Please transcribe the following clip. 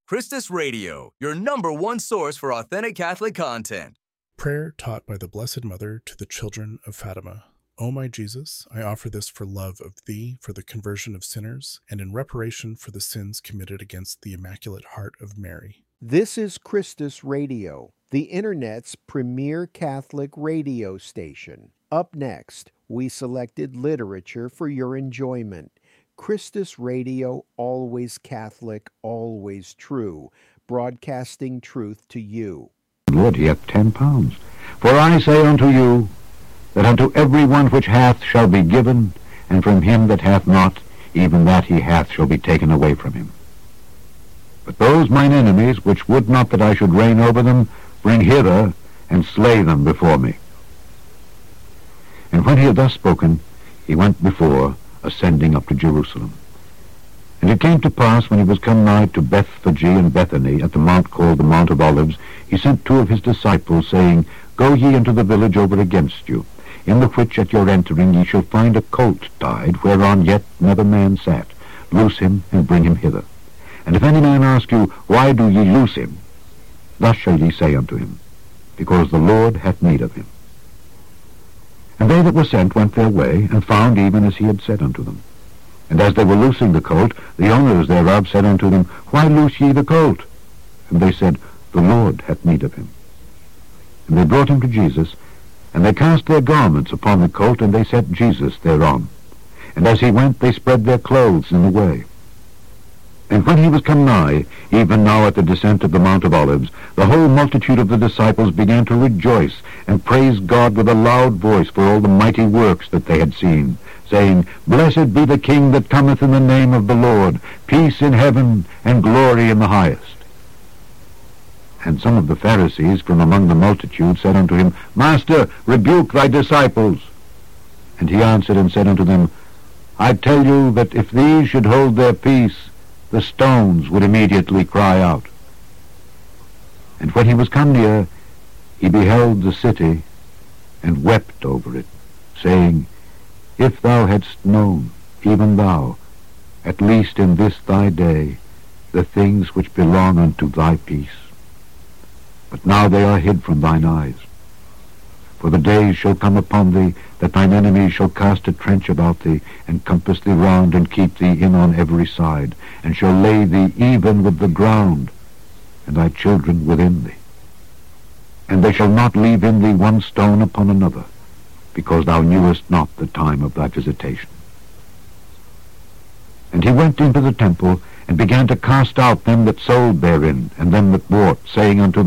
Christus Radio, your #1 source for authentic Catholic content. Prayer taught by the Blessed Mother to the Children of Fatima. O my Jesus, I offer this for love of Thee, for the conversion of sinners, and in reparation for the sins committed against the Immaculate Heart of Mary. This is Christus Radio, the Internet's premier Catholic radio station. Up next, we selected literature for your enjoyment. Christus Radio, always Catholic, always true, broadcasting truth to you. Lord, he hath 10 pounds. For I say unto you, that unto every one which hath shall be given, and from him that hath not, even that he hath shall be taken away from him. But those mine enemies, which would not that I should reign over them, bring hither, and slay them before me. And when he had thus spoken, he went before, ascending up to Jerusalem. And it came to pass, when he was come nigh to Bethphage and Bethany, at the mount called the Mount of Olives, he sent 2 of his disciples, saying, Go ye into the village over against you, in the which at your entering ye shall find a colt tied, whereon yet never man sat. Loose him, and bring him hither. And if any man ask you, Why do ye loose him? Thus shall ye say unto him, Because the Lord hath need of him. And they that were sent went their way, and found even as he had said unto them. And as they were loosing the colt, the owners thereof said unto them, Why loose ye the colt? And they said, The Lord hath need of him. And they brought him to Jesus, and they cast their garments upon the colt, and they set Jesus thereon. And as he went, they spread their clothes in the way. And when he was come nigh, even now at the descent of the Mount of Olives, the whole multitude of the disciples began to rejoice, and praise God with a loud voice for all the mighty works that they had seen, saying, Blessed be the King that cometh in the name of the Lord, peace in heaven, and glory in the highest. And some of the Pharisees from among the multitude said unto him, Master, rebuke thy disciples. And he answered and said unto them, I tell you that if these should hold their peace, the stones would immediately cry out. And when he was come near, he beheld the city, and wept over it, saying, If thou hadst known, even thou, at least in this thy day, the things which belong unto thy peace. But now they are hid from thine eyes. For the days shall come upon thee, that thine enemies shall cast a trench about thee, and compass thee round, and keep thee in on every side, and shall lay thee even with the ground, and thy children within thee. And they shall not leave in thee one stone upon another, because thou knewest not the time of thy visitation. And he went into the temple, and began to cast out them that sold therein, and them that bought, saying unto them,